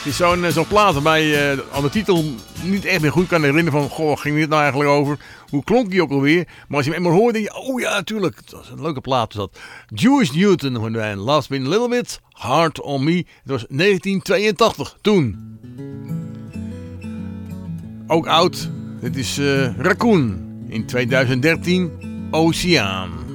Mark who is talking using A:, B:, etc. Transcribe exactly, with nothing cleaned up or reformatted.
A: Het is zo'n zo'n plaat waarbij je uh, aan de titel niet echt meer goed kan herinneren van... Goh, wat ging dit nou eigenlijk over? Hoe klonk die ook alweer? Maar als je hem eenmaal hoort, denk je... Oh ja, natuurlijk. Dat is een leuke plaat. Dat Jewish Newton en Last Been a Little Bit Hard on Me. Het was negentien tweeëntachtig toen. Ook oud. Dit is uh, Raccoon. In tweeduizend dertien Oceaan.